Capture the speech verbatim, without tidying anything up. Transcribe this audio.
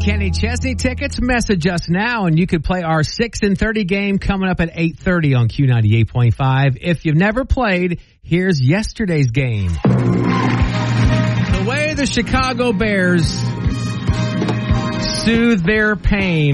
Kenny Chesney tickets. Message us now, and you could play our six and thirty game coming up at eight thirty on Q ninety-eight point five. If you've never played, here's yesterday's game. The way the Chicago Bears soothe their pain